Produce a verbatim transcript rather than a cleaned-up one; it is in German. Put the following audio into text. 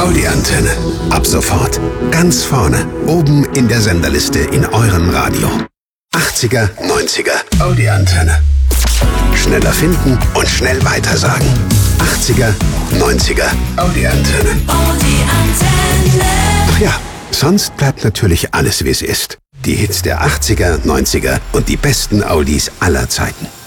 Audi Antenne. Ab sofort ganz vorne, oben in der Senderliste in eurem Radio. achtziger, neunziger Audi Antenne. Schneller finden und schnell weitersagen. achtziger, neunziger Audi Antenne. Audi Antenne. Ach ja, sonst bleibt natürlich alles, wie es ist. Die Hits der achtziger, neunziger und die besten Audis aller Zeiten.